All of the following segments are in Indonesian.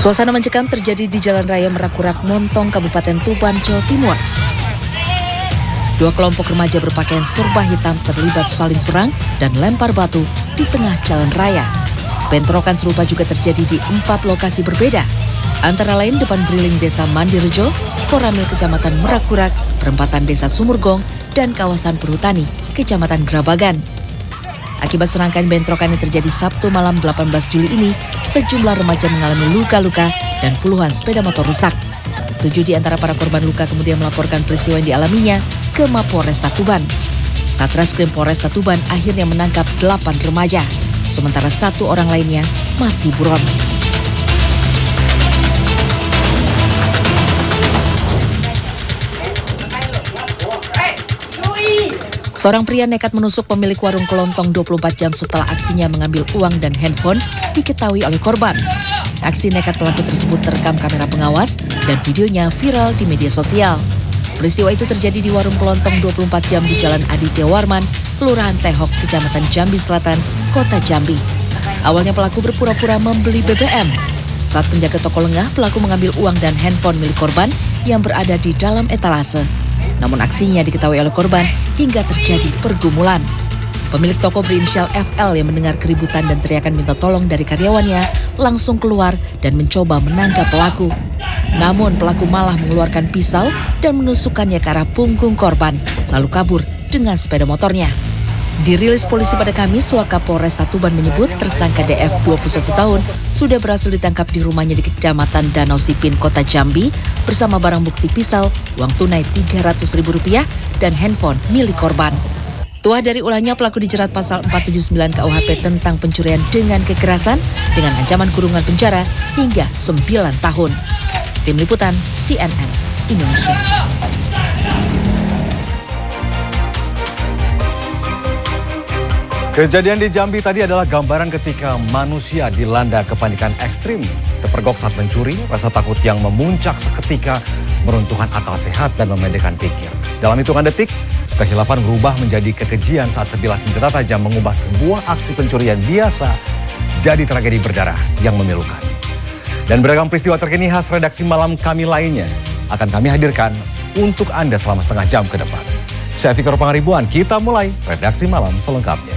Suasana mencekam terjadi di Jalan Raya Merakurak, Montong, Kabupaten Tuban, Jawa Timur. Dua kelompok remaja berpakaian serba hitam terlibat saling serang dan lempar batu di tengah jalan raya. Bentrokan serupa juga terjadi di 4 lokasi berbeda, antara lain depan Briling Desa Mandirejo, Koramil Kecamatan Merakurak, perempatan Desa Sumurgong, dan kawasan Perhutani, Kecamatan Grabagan. Akibat serangkaian bentrokan yang terjadi Sabtu malam 18 Juli ini, sejumlah remaja mengalami luka-luka dan puluhan sepeda motor rusak. 7 di antara para korban luka kemudian melaporkan peristiwa yang dialaminya ke Mapolresta Tuban. Satreskrim Polresta Tuban akhirnya menangkap 8 remaja, sementara 1 orang lainnya masih buron. Seorang pria nekat menusuk pemilik warung kelontong 24 jam setelah aksinya mengambil uang dan handphone diketahui oleh korban. Aksi nekat pelaku tersebut terekam kamera pengawas dan videonya viral di media sosial. Peristiwa itu terjadi di warung kelontong 24 jam di Jalan Aditya Warman, Kelurahan Tehok, Kecamatan Jambi Selatan, Kota Jambi. Awalnya pelaku berpura-pura membeli BBM. Saat penjaga toko lengah, pelaku mengambil uang dan handphone milik korban yang berada di dalam etalase. Namun aksinya diketahui oleh korban hingga terjadi pergumulan. Pemilik toko berinisial FL yang mendengar keributan dan teriakan minta tolong dari karyawannya langsung keluar dan mencoba menangkap pelaku. Namun pelaku malah mengeluarkan pisau dan menusukkannya ke arah punggung korban, lalu kabur dengan sepeda motornya. Dirilis polisi pada Kamis, Wakapolresta Tuban menyebut tersangka DF 21 tahun sudah berhasil ditangkap di rumahnya di Kecamatan Danau Sipin, Kota Jambi bersama barang bukti pisau, uang tunai Rp300.000 dan handphone milik korban. Tuah dari ulahnya, pelaku dijerat pasal 479 KUHP tentang pencurian dengan kekerasan dengan ancaman kurungan penjara hingga 9 tahun. Tim Liputan CNN Indonesia. Kejadian di Jambi tadi adalah gambaran ketika manusia dilanda kepanikan ekstrim. Terpergok saat mencuri, rasa takut yang memuncak seketika meruntuhkan akal sehat dan memendekkan pikir. Dalam hitungan detik, kehilafan berubah menjadi kekejian saat sebilah senjata tajam mengubah sebuah aksi pencurian biasa jadi tragedi berdarah yang memilukan. Dan beragam peristiwa terkini khas redaksi malam kami lainnya akan kami hadirkan untuk Anda selama setengah jam ke depan. Saya Fikar Pangaribuan, kita mulai redaksi malam selengkapnya.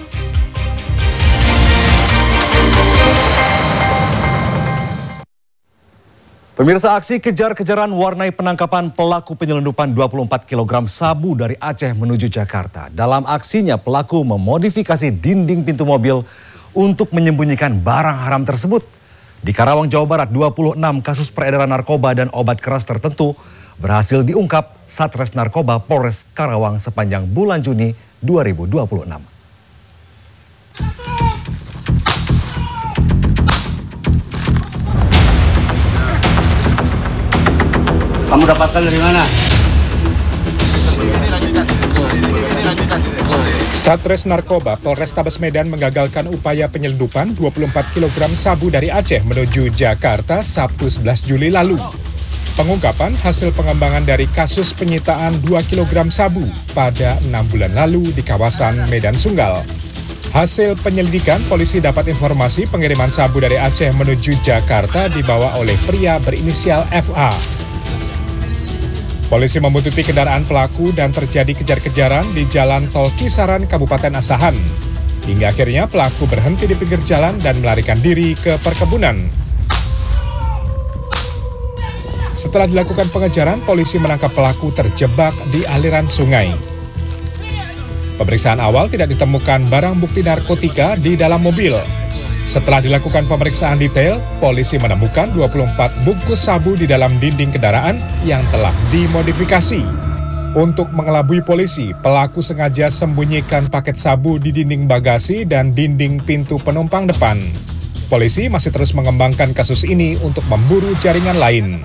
Pemirsa, aksi kejar-kejaran warnai penangkapan pelaku penyelundupan 24 kg sabu dari Aceh menuju Jakarta. Dalam aksinya, pelaku memodifikasi dinding pintu mobil untuk menyembunyikan barang haram tersebut. Di Karawang, Jawa Barat, 26 kasus peredaran narkoba dan obat keras tertentu berhasil diungkap Satres Narkoba Polres Karawang sepanjang bulan Juni 2026. Kamu dapatkan dari mana? Satres Narkoba Polrestabes Medan menggagalkan upaya penyelundupan 24 kg sabu dari Aceh menuju Jakarta Sabtu 11 Juli lalu. Pengungkapan hasil pengembangan dari kasus penyitaan 2 kg sabu pada 6 bulan lalu di kawasan Medan Sunggal. Hasil penyelidikan, polisi dapat informasi pengiriman sabu dari Aceh menuju Jakarta dibawa oleh pria berinisial FA. Polisi membuntuti kendaraan pelaku dan terjadi kejar-kejaran di Jalan Tol Kisaran, Kabupaten Asahan. Hingga akhirnya pelaku berhenti di pinggir jalan dan melarikan diri ke perkebunan. Setelah dilakukan pengejaran, polisi menangkap pelaku terjebak di aliran sungai. Pemeriksaan awal tidak ditemukan barang bukti narkotika di dalam mobil. Setelah dilakukan pemeriksaan detail, polisi menemukan 24 bungkus sabu di dalam dinding kendaraan yang telah dimodifikasi. Untuk mengelabui polisi, pelaku sengaja sembunyikan paket sabu di dinding bagasi dan dinding pintu penumpang depan. Polisi masih terus mengembangkan kasus ini untuk memburu jaringan lain.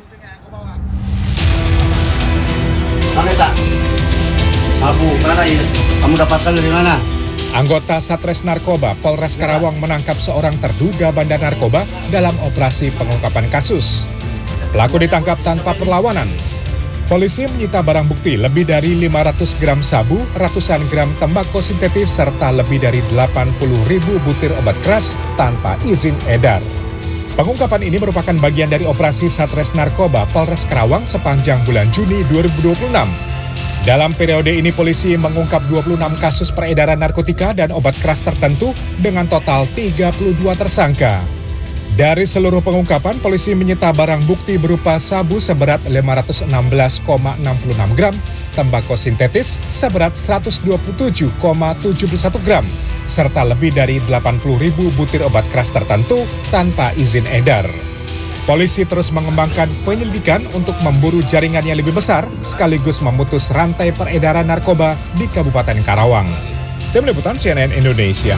Sabu, mana ini? Kamu dapatkan dari mana? Anggota Satres Narkoba Polres Karawang menangkap seorang terduga bandar narkoba dalam operasi pengungkapan kasus. Pelaku ditangkap tanpa perlawanan. Polisi menyita barang bukti lebih dari 500 gram sabu, ratusan gram tembakau sintetis, serta lebih dari 80.000 butir obat keras tanpa izin edar. Pengungkapan ini merupakan bagian dari operasi Satres Narkoba Polres Karawang sepanjang bulan Juni 2026. Dalam periode ini polisi mengungkap 26 kasus peredaran narkotika dan obat keras tertentu dengan total 32 tersangka. Dari seluruh pengungkapan, polisi menyita barang bukti berupa sabu seberat 516,66 gram, tembakau sintetis seberat 127,71 gram, serta lebih dari 80.000 butir obat keras tertentu tanpa izin edar. Polisi terus mengembangkan penyelidikan untuk memburu jaringan yang lebih besar, sekaligus memutus rantai peredaran narkoba di Kabupaten Karawang. Tim Liputan CNN Indonesia.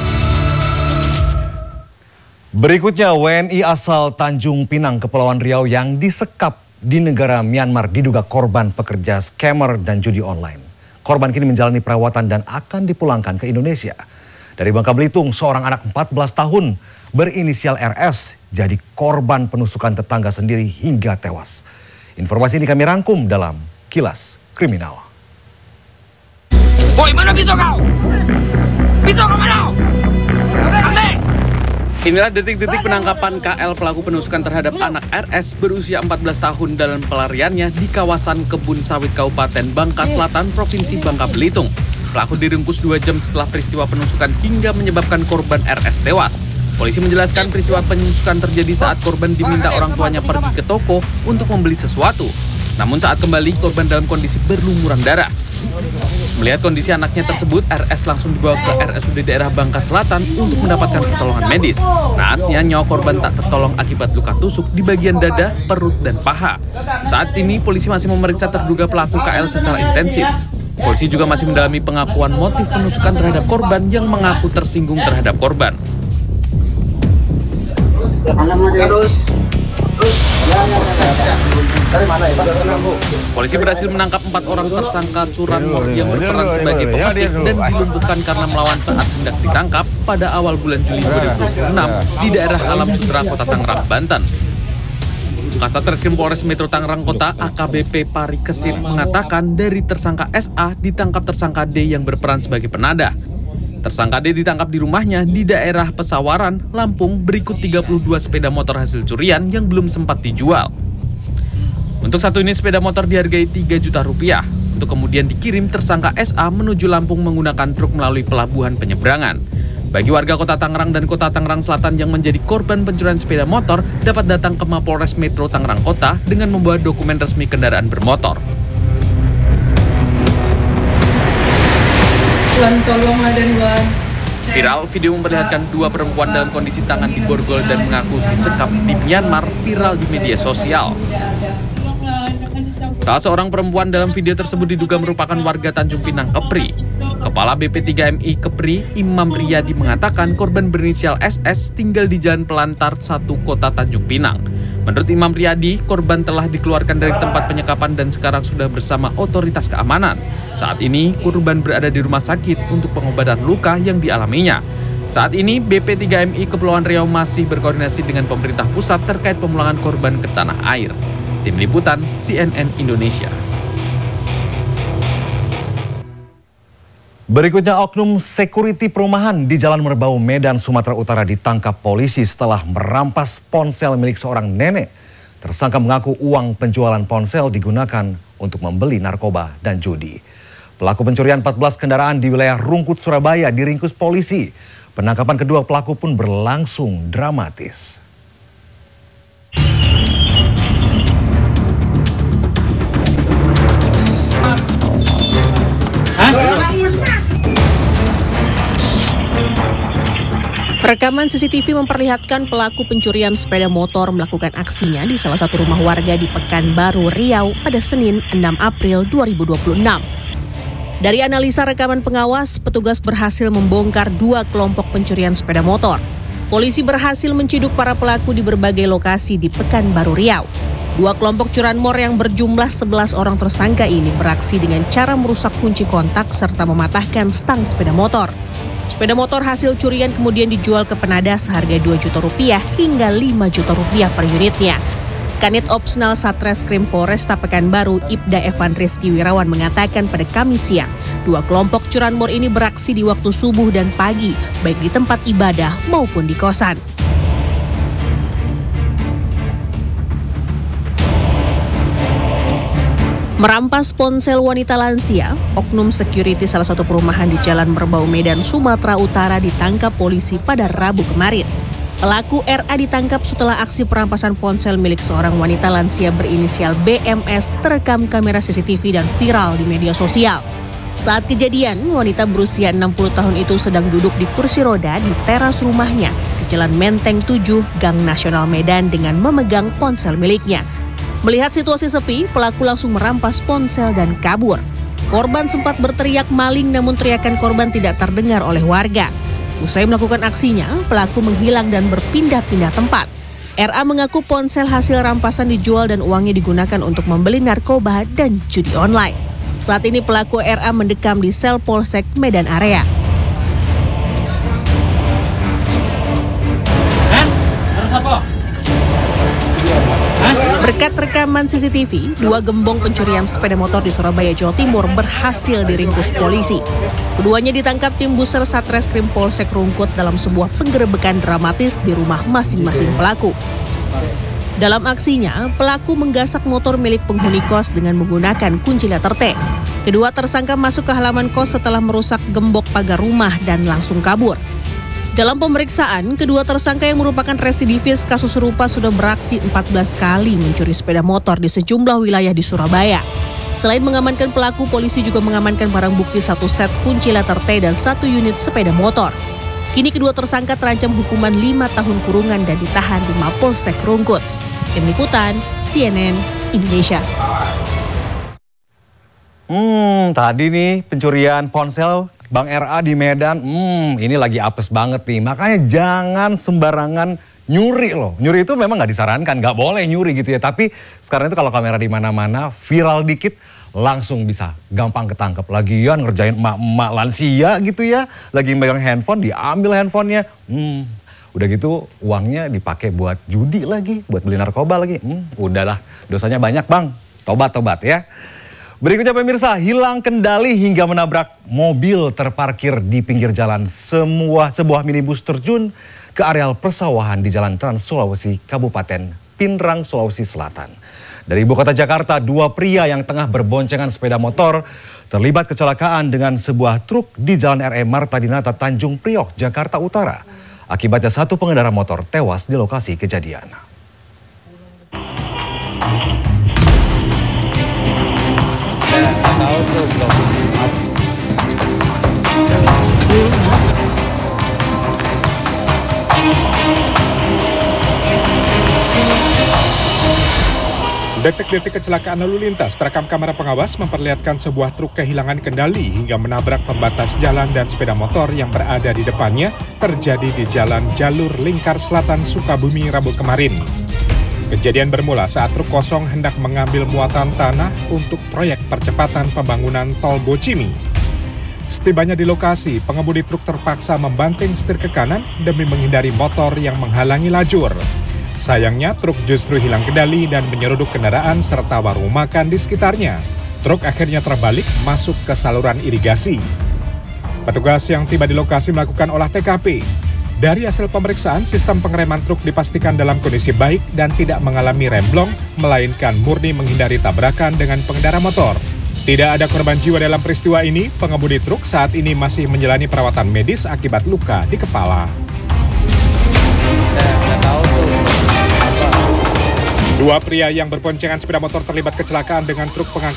Berikutnya, WNI asal Tanjung Pinang, Kepulauan Riau yang disekap di negara Myanmar diduga korban pekerja scammer dan judi online. Korban kini menjalani perawatan dan akan dipulangkan ke Indonesia. Dari Bangka Belitung, seorang anak 14 tahun berinisial RS jadi korban penusukan tetangga sendiri hingga tewas. Informasi ini kami rangkum dalam Kilas Kriminal. Boy, mana pisau kau? Pisau kau mana? Ambil! Inilah detik-detik penangkapan KL pelaku penusukan terhadap anak RS berusia 14 tahun dalam pelariannya di kawasan Kebun Sawit Kabupaten Bangka Selatan, Provinsi Bangka Belitung. Pelaku diringkus 2 jam setelah peristiwa penusukan hingga menyebabkan korban RS tewas. Polisi menjelaskan peristiwa penusukan terjadi saat korban diminta orang tuanya pergi ke toko untuk membeli sesuatu. Namun saat kembali, korban dalam kondisi berlumuran darah. Melihat kondisi anaknya tersebut, RS langsung dibawa ke RSUD daerah Bangka Selatan untuk mendapatkan pertolongan medis. Naasnya, nyawa korban tak tertolong akibat luka tusuk di bagian dada, perut, dan paha. Saat ini, polisi masih memeriksa terduga pelaku KL secara intensif. Polisi juga masih mendalami pengakuan motif penusukan terhadap korban yang mengaku tersinggung terhadap korban. Polisi berhasil menangkap 4 orang tersangka curanmor yang berperan sebagai pemetik dan dilumpuhkan karena melawan saat hendak ditangkap pada awal bulan Juli 2026 di daerah Alam Sutera, Kota Tangerang, Banten. Kasat Reskrim Polres Metro Tangerang Kota AKBP Pari Kesir mengatakan dari tersangka SA ditangkap tersangka D yang berperan sebagai penada. Tersangka D ditangkap di rumahnya di daerah Pesawaran, Lampung, berikut 32 sepeda motor hasil curian yang belum sempat dijual. Untuk satu unit sepeda motor dihargai 3 juta rupiah. Untuk kemudian dikirim tersangka SA menuju Lampung menggunakan truk melalui pelabuhan penyeberangan. Bagi warga Kota Tangerang dan Kota Tangerang Selatan yang menjadi korban pencurian sepeda motor dapat datang ke Mapolres Metro Tangerang Kota dengan membawa dokumen resmi kendaraan bermotor. Tuan, tolonglah Tuan. Viral video memperlihatkan 2 perempuan dalam kondisi tangan diborgol dan mengaku disekap di Myanmar viral di media sosial. Salah seorang perempuan dalam video tersebut diduga merupakan warga Tanjung Pinang, Kepri. Kepala BP3MI Kepri, Imam Riyadi mengatakan korban berinisial SS tinggal di Jalan Pelantar 1 Kota Tanjung Pinang. Menurut Imam Riyadi, korban telah dikeluarkan dari tempat penyekapan dan sekarang sudah bersama otoritas keamanan. Saat ini, korban berada di rumah sakit untuk pengobatan luka yang dialaminya. Saat ini, BP3MI Kepulauan Riau masih berkoordinasi dengan pemerintah pusat terkait pemulangan korban ke tanah air. Tim Liputan CNN Indonesia. Berikutnya, oknum security perumahan di Jalan Merbau, Medan, Sumatera Utara ditangkap polisi setelah merampas ponsel milik seorang nenek. Tersangka mengaku uang penjualan ponsel digunakan untuk membeli narkoba dan judi. Pelaku pencurian 14 kendaraan di wilayah Rungkut, Surabaya diringkus polisi. Penangkapan kedua pelaku pun berlangsung dramatis. Rekaman CCTV memperlihatkan pelaku pencurian sepeda motor melakukan aksinya di salah satu rumah warga di Pekanbaru, Riau pada Senin 6 April 2026. Dari analisa rekaman pengawas, petugas berhasil membongkar 2 kelompok pencurian sepeda motor. Polisi berhasil menciduk para pelaku di berbagai lokasi di Pekanbaru, Riau. 2 kelompok curanmor yang berjumlah 11 orang tersangka ini beraksi dengan cara merusak kunci kontak serta mematahkan stang sepeda motor. Sepeda motor hasil curian kemudian dijual ke penada seharga 2 juta rupiah hingga 5 juta rupiah per unitnya. Kanit Opsnal Satreskrim Polresta Pekanbaru, Ibda Evan Rizky Wirawan mengatakan pada Kamis siang, 2 kelompok curanmor ini beraksi di waktu subuh dan pagi, baik di tempat ibadah maupun di kosan. Merampas ponsel wanita lansia, oknum security salah satu perumahan di Jalan Merbau, Medan, Sumatera Utara ditangkap polisi pada Rabu kemarin. Pelaku RA ditangkap setelah aksi perampasan ponsel milik seorang wanita lansia berinisial BMS terekam kamera CCTV dan viral di media sosial. Saat kejadian, wanita berusia 60 tahun itu sedang duduk di kursi roda di teras rumahnya di Jalan Menteng 7, Gang Nasional Medan dengan memegang ponsel miliknya. Melihat situasi sepi, pelaku langsung merampas ponsel dan kabur. Korban sempat berteriak maling namun teriakan korban tidak terdengar oleh warga. Usai melakukan aksinya, pelaku menghilang dan berpindah-pindah tempat. RA mengaku ponsel hasil rampasan dijual dan uangnya digunakan untuk membeli narkoba dan judi online. Saat ini pelaku RA mendekam di sel Polsek Medan Area. Berkat rekaman CCTV, 2 gembong pencurian sepeda motor di Surabaya, Jawa Timur berhasil diringkus polisi. Keduanya ditangkap tim Buser Satreskrim Polsek Rungkut dalam sebuah penggerebekan dramatis di rumah masing-masing pelaku. Dalam aksinya, pelaku menggasak motor milik penghuni kos dengan menggunakan kunci letter T. Kedua tersangka masuk ke halaman kos setelah merusak gembok pagar rumah dan langsung kabur. Dalam pemeriksaan, kedua tersangka yang merupakan residivis kasus serupa sudah beraksi 14 kali mencuri sepeda motor di sejumlah wilayah di Surabaya. Selain mengamankan pelaku, polisi juga mengamankan barang bukti 1 set kunci letter T dan 1 unit sepeda motor. Kini kedua tersangka terancam hukuman 5 tahun kurungan dan ditahan di Mapolsek Rungkut. Tim Liputan, CNN Indonesia. Tadi nih pencurian ponsel Bang RA di Medan, ini lagi apes banget nih. Makanya jangan sembarangan nyuri loh. Nyuri itu memang nggak disarankan, nggak boleh nyuri gitu ya. Tapi sekarang itu kalau kamera di mana-mana, viral dikit, langsung bisa gampang ketangkep. Lagian ngerjain emak-emak lansia gitu ya, lagi megang handphone, diambil handphonenya. Udah gitu uangnya dipakai buat judi lagi, buat beli narkoba lagi. Udahlah, dosanya banyak Bang, tobat-tobat ya. Berikutnya pemirsa, hilang kendali hingga menabrak mobil terparkir di pinggir jalan. Sebuah minibus terjun ke areal persawahan di Jalan Trans Sulawesi, Kabupaten Pinrang, Sulawesi Selatan. Dari ibu kota Jakarta, 2 pria yang tengah berboncengan sepeda motor terlibat kecelakaan dengan sebuah truk di Jalan RE Marta Dinata, Tanjung Priok, Jakarta Utara. Akibatnya 1 pengendara motor tewas di lokasi kejadian. Detik-detik kecelakaan lalu lintas terekam kamera pengawas memperlihatkan sebuah truk kehilangan kendali hingga menabrak pembatas jalan dan sepeda motor yang berada di depannya terjadi di Jalan Jalur Lingkar Selatan, Sukabumi, Rabu kemarin. Kejadian bermula saat truk kosong hendak mengambil muatan tanah untuk proyek percepatan pembangunan tol Bocimi. Setibanya di lokasi, pengemudi truk terpaksa membanting setir ke kanan demi menghindari motor yang menghalangi lajur. Sayangnya, truk justru hilang kendali dan menyeruduk kendaraan serta warung makan di sekitarnya. Truk akhirnya terbalik masuk ke saluran irigasi. Petugas yang tiba di lokasi melakukan olah TKP. Dari hasil pemeriksaan, sistem pengereman truk dipastikan dalam kondisi baik dan tidak mengalami remblong, melainkan murni menghindari tabrakan dengan pengendara motor. Tidak ada korban jiwa dalam peristiwa ini. Pengemudi truk saat ini masih menjalani perawatan medis akibat luka di kepala. Dua pria yang berboncengan sepeda motor terlibat kecelakaan dengan truk pengangkut